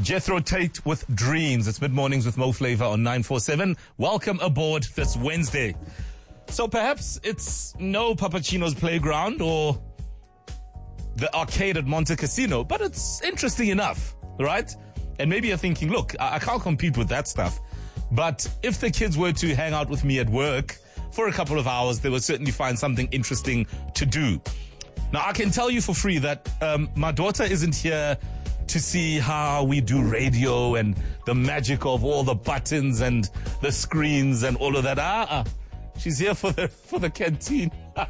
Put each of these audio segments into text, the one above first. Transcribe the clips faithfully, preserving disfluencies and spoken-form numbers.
Jethro Tate with Dreams. It's mid-mornings with Mo Flavor on nine four seven. Welcome aboard this Wednesday. So perhaps it's no Papachino's Playground or the arcade at Monte Casino, but it's interesting enough, right? And maybe you're thinking, look, I, I can't compete with that stuff. But if the kids were to hang out with me at work for a couple of hours, they would certainly find something interesting to do. Now, I can tell you for free that um, my daughter isn't here to see how we do radio and the magic of all the buttons and the screens and all of that. Ah, uh-uh. She's here for the for the canteen.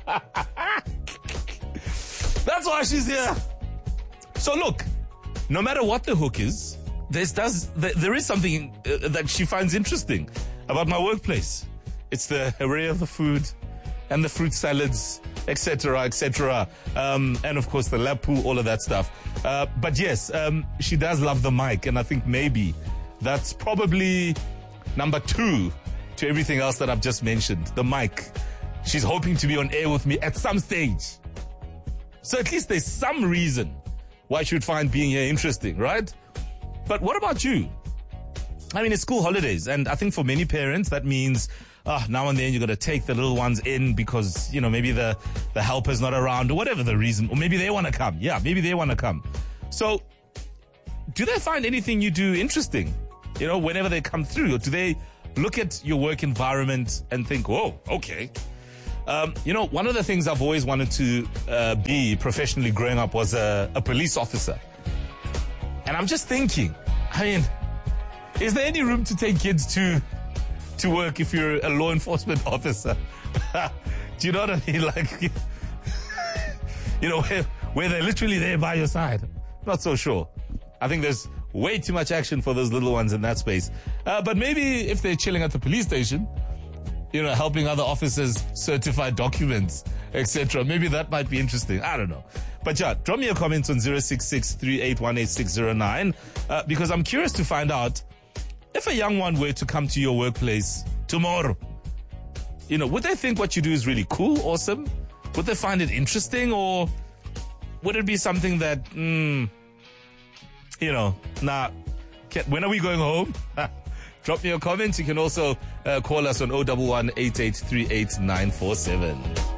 That's why she's here. So look, no matter what the hook is, there's does there is something uh, that she finds interesting about my workplace. It's the array of the food and the fruit salads, et cetera, et cetera, um, and of course the lab pool, all of that stuff. Uh, but yes, um, she does love the mic, and I think maybe that's probably number two to everything else that I've just mentioned. The mic. She's hoping to be on air with me at some stage. So at least there's some reason why she would find being here interesting, right? But what about you? I mean, it's school holidays, and I think for many parents that means uh, now and then you got to take the little ones in because, you know, maybe the, the helper's not around or whatever the reason, or maybe they want to come. Yeah, maybe they want to come. So do they find anything you do interesting, you know, whenever they come through? Or do they look at your work environment and think, whoa, okay. Um, you know, one of the things I've always wanted to uh, be professionally growing up was a, a police officer. And I'm just thinking, I mean, is there any room to take kids to to work if you're a law enforcement officer? Do you know what I mean? Like, you know, where, where they're literally there by your side. Not so sure. I think there's way too much action for those little ones in that space. Uh, but maybe if they're chilling at the police station, you know, helping other officers certify documents, et cetera, maybe that might be interesting. I don't know. But yeah, drop me a comment on zero six six, three eight one, eight six zero nine uh, because I'm curious to find out if a young one were to come to your workplace tomorrow, you know, would they think what you do is really cool, awesome? Would they find it interesting, or would it be something that, mm, you know, nah, when are we going home? Drop me a comment. You can also uh, call us on zero one one, eight eight three eight, nine four seven.